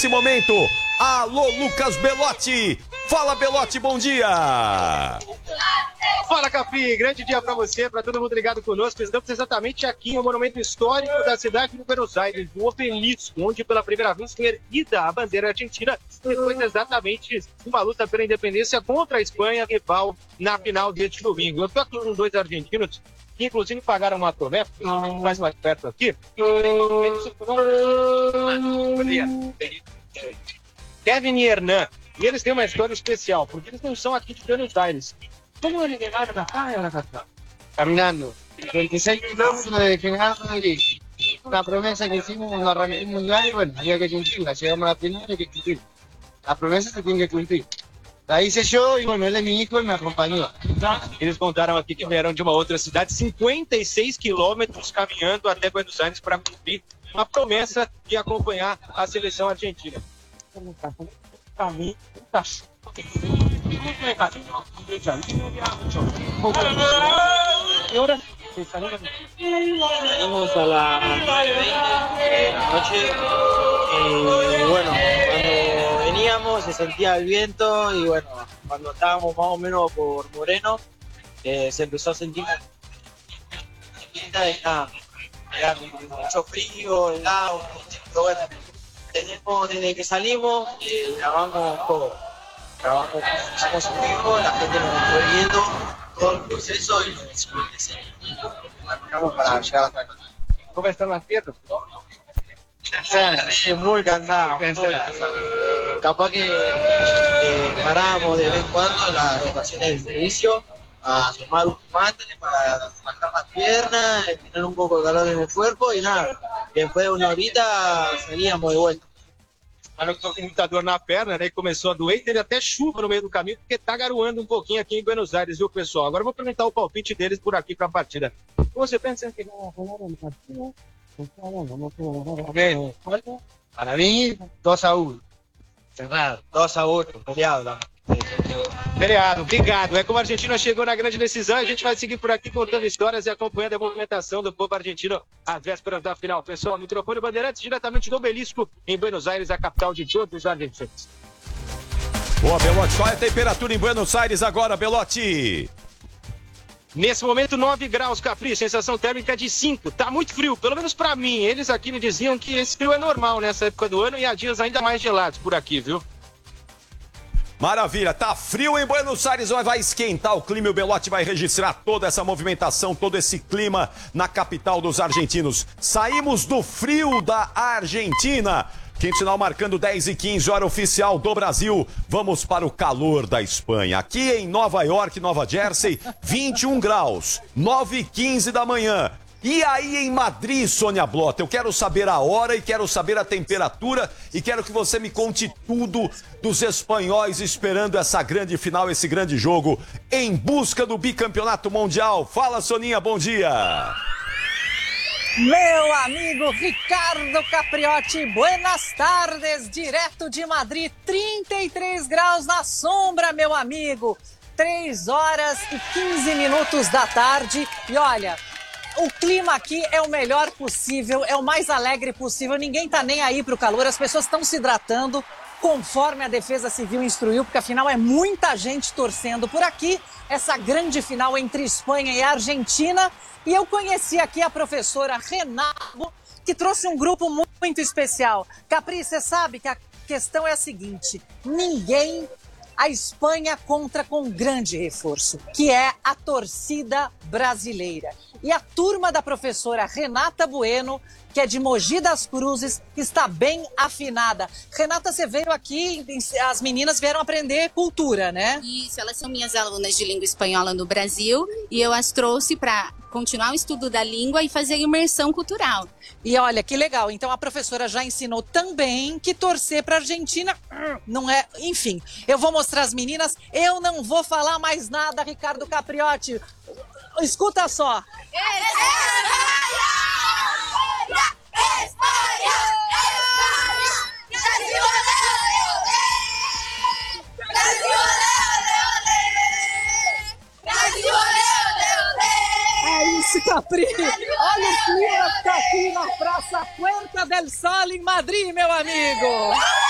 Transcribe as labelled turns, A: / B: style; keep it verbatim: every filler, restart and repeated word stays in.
A: nesse momento. Alô, Lucas Belotti. Fala, Belotti, bom dia.
B: Fala, Capri, grande dia para você, para todo mundo ligado conosco. Estamos exatamente aqui no monumento histórico da cidade de Buenos Aires, no Obelisco, onde pela primeira vez foi erguida a bandeira argentina, depois exatamente uma luta pela independência contra a Espanha, rival na final deste domingo. Eu estou aqui com dois argentinos que inclusive pagaram uma promessa, mais mais perto aqui. Kevin e Hernan. E eles têm uma história especial, porque eles não são aqui de Buenos Aires. ¿Cómo llegaron acá y ahora acá?
C: Caminando. veintiséis kilómetros de general Madrid. Una promesa que hicimos cuando arrancó el mundial y bueno, había que cumplirla. Llegamos a la final y hay que cumplir. La promesa se tiene que cumplir. La hice yo y bueno, él es mi hijo y me acompañó.
B: Eles contaram aqui que vieram de uma outra cidade, cinquenta e seis quilômetros caminhando até Buenos Aires para cumprir uma promessa de acompanhar a seleção argentina.
C: Salimos a las nueve de la noche y bueno, cuando veníamos se sentía el viento y bueno, cuando estábamos más o menos por Moreno eh, se empezó a sentir era, era mucho frío, helado, pero bueno, tenemos, desde que salimos eh, grabamos todo. Trabajamos, hicimos un vivo, la gente nos fue viendo todo el proceso y nos hicimos para llegar hasta acá.
B: ¿Cómo están las piernas?
C: Estoy muy cansado, muy cansado. Capaz que eh, paramos de vez en cuando las rotaciones del servicio a tomar un mate para bajar las piernas, tener un poco de calor en el cuerpo y nada. Después de una horita salíamos de vuelta.
B: Ela com muita dor na perna, né? E começou a doer e teve até chuva no meio do caminho, porque tá garoando um pouquinho aqui em Buenos Aires, viu, pessoal? Agora eu vou perguntar o palpite deles por aqui para a partida. Você pensa que não rolaram a partida?
C: Para mí, dos a uno. Cerrado, dos a uno, peleado.
B: Feriado, obrigado. É como a Argentina chegou na grande decisão, a gente vai seguir por aqui contando histórias e acompanhando a movimentação do povo argentino às vésperas da final. Pessoal, microfone Bandeirantes, diretamente do Obelisco, em Buenos Aires, a capital de todos os argentinos.
A: Boa, Belotti. Qual é a temperatura em Buenos Aires agora, Belotti?
B: Nesse momento, nove graus, Capri, sensação térmica de cinco. Tá muito frio, pelo menos pra mim. Eles aqui me diziam que esse frio é normal nessa época do ano e há dias ainda mais gelados por aqui, viu?
A: Maravilha, tá frio em Buenos Aires, mas vai esquentar o clima e o Belotti vai registrar toda essa movimentação, todo esse clima na capital dos argentinos. Saímos do frio da Argentina. Quinto sinal marcando dez e quinze, hora oficial do Brasil. Vamos para o calor da Espanha. Aqui em Nova York, Nova Jersey, vinte e um graus, nove e quinze da manhã. E aí em Madrid, Sônia Blota, eu quero saber a hora e quero saber a temperatura e quero que você me conte tudo dos espanhóis esperando essa grande final, esse grande jogo em busca do bicampeonato mundial. Fala, Soninha, bom dia!
D: Meu amigo Ricardo Capriotti, buenas tardes, direto de Madrid, trinta e três graus na sombra, meu amigo, três horas e quinze minutos da tarde e olha... O clima aqui é o melhor possível, é o mais alegre possível, ninguém tá nem aí pro calor, as pessoas estão se hidratando conforme a Defesa Civil instruiu, porque afinal é muita gente torcendo por aqui, essa grande final entre Espanha e Argentina. E eu conheci aqui a professora Renata, que trouxe um grupo muito especial. Capri, você sabe que a questão é a seguinte, ninguém... A Espanha conta com um grande reforço, que é a torcida brasileira. E a turma da professora Renata Bueno, que é de Mogi das Cruzes, está bem afinada. Renata, você veio aqui, as meninas vieram aprender cultura, né?
E: Isso, elas são minhas alunas de língua espanhola no Brasil e eu as trouxe para continuar o estudo da língua e fazer imersão cultural.
D: E olha, que legal. Então a professora já ensinou também que torcer para a Argentina não é... Enfim, eu vou mostrar as meninas. Eu não vou falar mais nada, Ricardo Capriotti. Escuta só. É isso, Capri. Olha o clima que tá aqui na Praça Puerta del Sol, em Madrid, meu amigo.